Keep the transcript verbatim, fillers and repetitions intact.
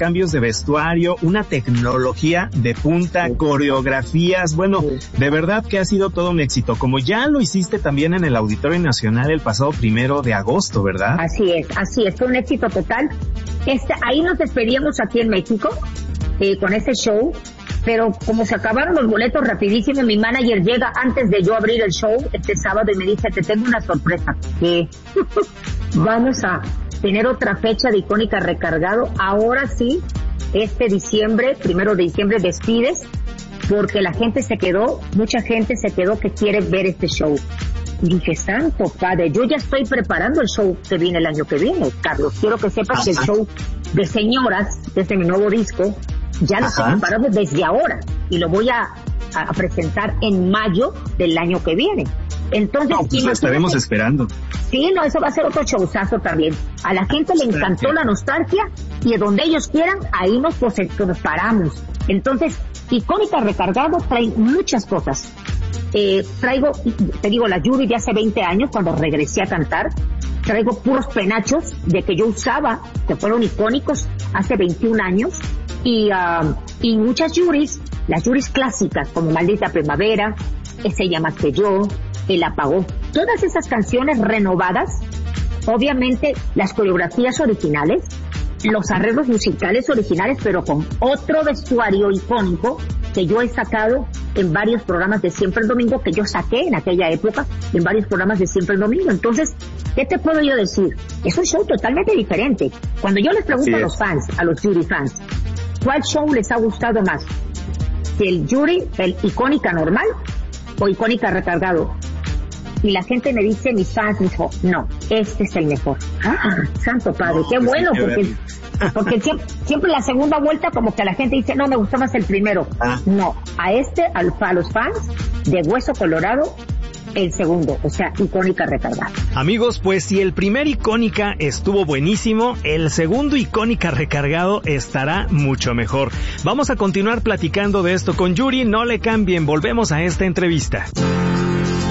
cambios de vestuario, una tecnología de punta, sí. coreografías, bueno, sí. de verdad que ha sido todo un éxito, como ya lo hiciste también en el Auditorio Nacional el pasado primero de agosto, ¿verdad? Así es, así es, fue un éxito total. Este, ahí nos despedíamos aquí en México, eh, con ese show, pero como se acabaron los boletos rapidísimo, mi manager llega antes de yo abrir el show este sábado y me dice, te tengo una sorpresa, que vamos a tener otra fecha de Icónica Recargado, ahora sí, este diciembre, primero de diciembre, despides, porque la gente se quedó, mucha gente se quedó que quiere ver este show. Y dije, santo padre, yo ya estoy preparando el show que viene el año que viene, Carlos. Quiero que sepas Ajá. que el show de señoras, desde mi nuevo disco, ya lo estoy preparando desde ahora. Y lo voy a, a presentar en mayo del año que viene. Entonces, no, pues lo estaremos esperando. Sí, no, eso va a ser otro showzazo también. A la gente le encantó la nostalgia y donde ellos quieran, ahí nos, pues, nos paramos. Entonces, Icónica Recargado trae muchas cosas. Eh, traigo, te digo, la Yuri de hace veinte años, cuando regresé a cantar, traigo puros penachos de que yo usaba, que fueron icónicos hace veintiún años, y, uh, y muchas Yuris, las Yuris clásicas, como Maldita Primavera, Ella Más Que Yo, El Apagón, todas esas canciones renovadas, obviamente las coreografías originales, los arreglos musicales originales, pero con otro vestuario icónico que yo he sacado en varios programas de Siempre el Domingo, que yo saqué en aquella época, en varios programas de Siempre el Domingo. Entonces, ¿qué te puedo yo decir? Es un show totalmente diferente. Cuando yo les pregunto sí. a los fans, a los Yuri fans, ¿cuál show les ha gustado más? ¿El Yuri, el Icónica normal o Icónica Recargado? Y la gente me dice, mis fans, me dijo, no, este es el mejor. Ah, santo padre, no, qué pues bueno, porque, porque siempre, siempre la segunda vuelta como que la gente dice, no, me gustó más el primero. Ah. No, a este, al, a los fans de Hueso Colorado, el segundo, o sea, Icónica Recargado. Amigos, pues si el primer Icónica estuvo buenísimo, el segundo Icónica Recargado estará mucho mejor. Vamos a continuar platicando de esto con Yuri, no le cambien, volvemos a esta entrevista.